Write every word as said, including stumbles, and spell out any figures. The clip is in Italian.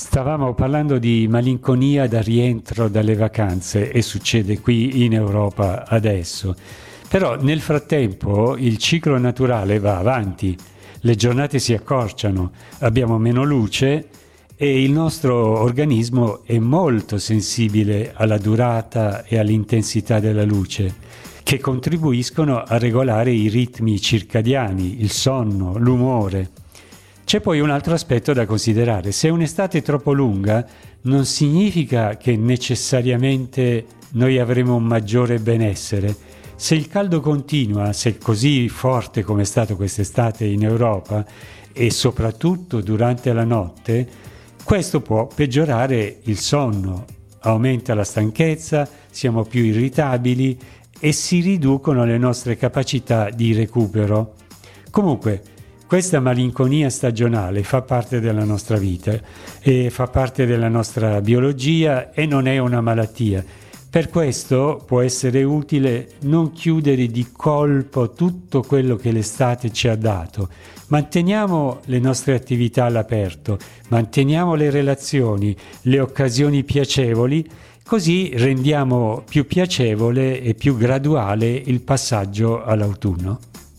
Stavamo parlando di malinconia da rientro dalle vacanze e succede qui in Europa adesso. Però nel frattempo il ciclo naturale va avanti, le giornate si accorciano, abbiamo meno luce e il nostro organismo è molto sensibile alla durata e all'intensità della luce, che contribuiscono a regolare i ritmi circadiani, il sonno, l'umore. C'è poi un altro aspetto da considerare. Se un'estate è troppo lunga, non significa che necessariamente noi avremo un maggiore benessere. Se il caldo continua, se è così forte come è stato quest'estate in Europa, e soprattutto durante la notte, questo può peggiorare il sonno, aumenta la stanchezza, siamo più irritabili e si riducono le nostre capacità di recupero. Comunque, questa malinconia stagionale fa parte della nostra vita e fa parte della nostra biologia e non è una malattia. Per questo può essere utile non chiudere di colpo tutto quello che l'estate ci ha dato. Manteniamo le nostre attività all'aperto, manteniamo le relazioni, le occasioni piacevoli, così rendiamo più piacevole e più graduale il passaggio all'autunno.